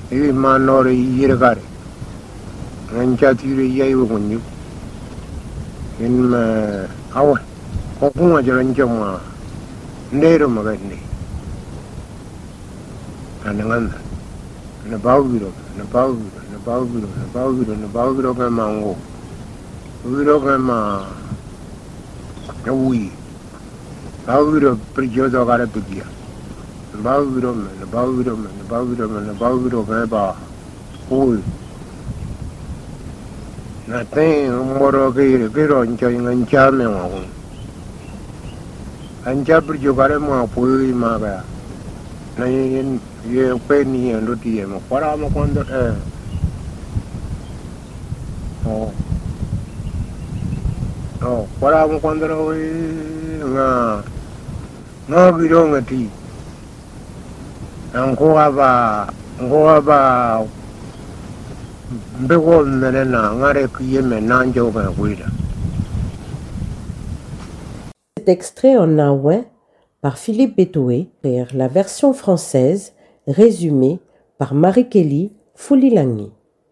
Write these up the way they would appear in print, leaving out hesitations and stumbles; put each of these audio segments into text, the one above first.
e manore yirgare ranchati yayu kunyu in awe kokuma jaranjama ndero magande ananganda na bawiro ka mango wiro ka ma nawi bawiro prijodo gare pigia bawiro ka ba ul na te moro ke roncho ngancha me wa ancha prijo gare ma pui ma ga na yen ye peni ando tie mo para mo quando para mo quando no nga bidonga ti ngoa ba mbego nena ngare kieme nanjo ga wida. Cet extrait en naouin par Philippe Betoué, la version française résumée par Marie-Kelly Fulilangi.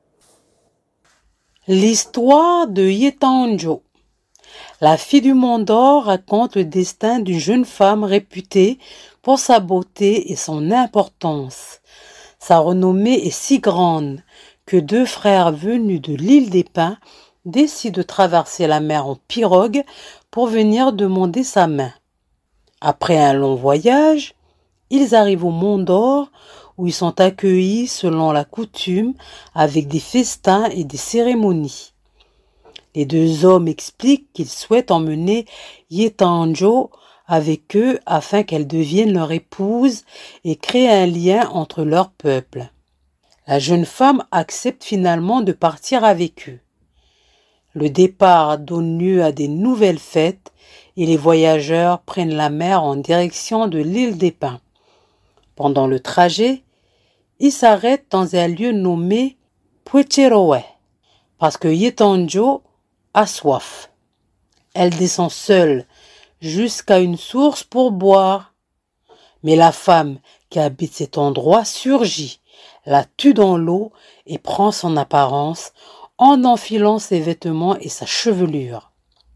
L'histoire de Yetanjo. La fille du Mont d'Or raconte le destin d'une jeune femme réputée pour sa beauté et son importance. Sa renommée est si grande que deux frères venus de l'île des Pins décident de traverser la mer en pirogue pour venir demander sa main. Après un long voyage, ils arrivent au Mont d'Or où ils sont accueillis selon la coutume avec des festins et des cérémonies. Les deux hommes expliquent qu'ils souhaitent emmener Yetanjo avec eux afin qu'elle devienne leur épouse et créer un lien entre leurs peuples. La jeune femme accepte finalement de partir avec eux. Le départ donne lieu à des nouvelles fêtes et les voyageurs prennent la mer en direction de l'île des Pins. Pendant le trajet, ils s'arrêtent dans un lieu nommé Pwecherowe parce que Yetanjo a soif. Elle descend seule jusqu'à une source pour boire. Mais la femme qui habite cet endroit surgit, la tue dans l'eau et prend son apparence en enfilant ses vêtements et sa chevelure.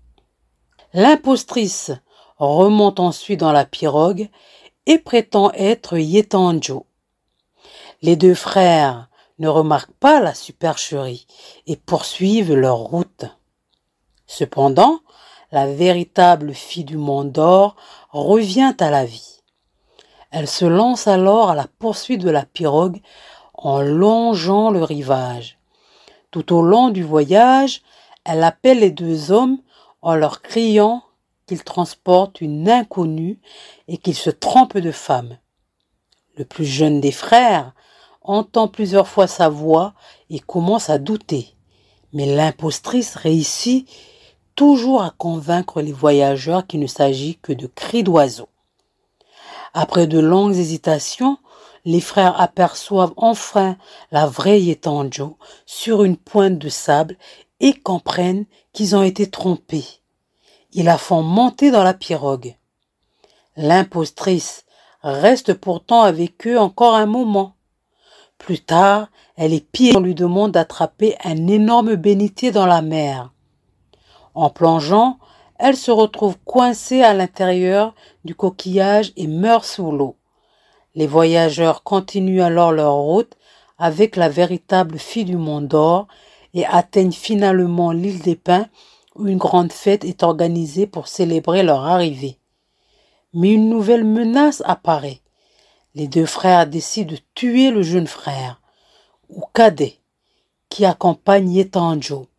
L'impostrice remonte ensuite dans la pirogue et prétend être Yetanjo. Les deux frères ne remarquent pas la supercherie et poursuivent leur route. Cependant, la véritable fille du Mont d'Or revient à la vie. Elle se lance alors à la poursuite de la pirogue en longeant le rivage. Tout au long du voyage, elle appelle les deux hommes en leur criant qu'ils transportent une inconnue et qu'ils se trompent de femme. Le plus jeune des frères entend plusieurs fois sa voix et commence à douter. Mais l'impostrice réussit toujours à convaincre les voyageurs qu'il ne s'agit que de cris d'oiseaux. Après de longues hésitations, les frères aperçoivent enfin la vraie Yetanjo sur une pointe de sable et comprennent qu'ils ont été trompés. Ils la font monter dans la pirogue. L'impostrice reste pourtant avec eux encore un moment. Plus tard, elle épie et on lui demande d'attraper un énorme bénitier dans la mer. En plongeant, elle se retrouve coincée à l'intérieur du coquillage et meurt sous l'eau. Les voyageurs continuent alors leur route avec la véritable fille du Mont d'Or et atteignent finalement l'île des Pins où une grande fête est organisée pour célébrer leur arrivée. Mais une nouvelle menace apparaît. Les deux frères décident de tuer le jeune frère, ou cadet, qui accompagne Yetanjo.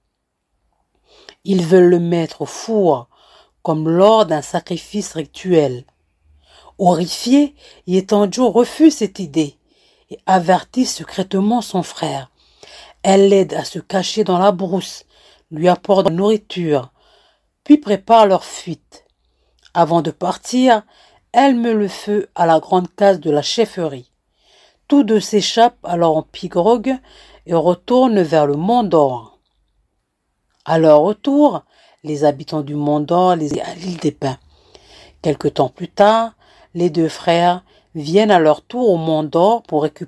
Ils veulent le mettre au four, comme lors d'un sacrifice rituel. Horrifié, Yetanjo refuse cette idée et avertit secrètement son frère. Elle l'aide à se cacher dans la brousse, lui apporte de la nourriture, puis prépare leur fuite. Avant de partir, elle met le feu à la grande case de la chefferie. Tous deux s'échappent alors en pirogue et retournent vers le Mont d'Or. À leur retour, les habitants du Mont d'Or les à l'île des Pins. Quelque temps plus tard, les deux frères viennent à leur tour au Mont d'Or pour récupérer